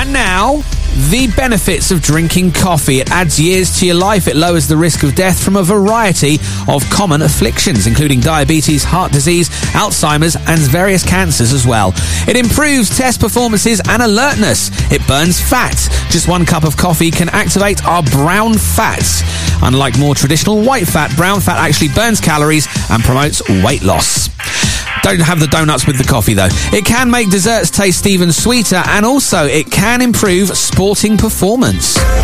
And now, the benefits of drinking coffee. It adds years to your life. It lowers the risk of death from a variety of common afflictions, including diabetes, heart disease, Alzheimer's, and various cancers as well. It improves test performances and alertness. It burns fat. Just 1 cup of coffee can activate our brown fats. Unlike more traditional white fat, brown fat actually burns calories and promotes weight loss. Don't have the donuts with the coffee, though. It can make desserts taste even sweeter, and also it can improve sporting performance.